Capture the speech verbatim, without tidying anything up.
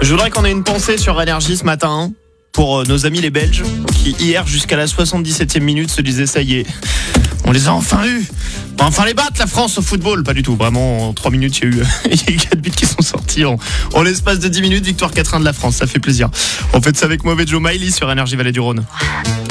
Je voudrais qu'on ait une pensée sur Énergie ce matin pour nos amis les Belges qui hier jusqu'à la soixante-dix-septième minute se disaient ça y est, on les a enfin eus. On va enfin les battre la France au football. Pas du tout, vraiment en trois minutes il y a eu, il y a eu quatre buts qui sont sortis en, en l'espace de dix minutes. Victoire quatre un de la France, ça fait plaisir. On fait ça avec Mauvais Joe Miley sur Énergie Vallée du Rhône.